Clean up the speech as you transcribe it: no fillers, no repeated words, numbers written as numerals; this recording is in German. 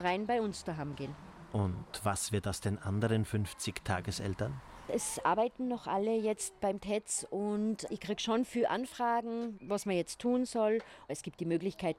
rein bei uns daheim gehen. Und was wird aus den anderen 50 Tageseltern? Es arbeiten noch alle jetzt beim TEZ und ich kriege schon viele Anfragen, was man jetzt tun soll. Es gibt die Möglichkeit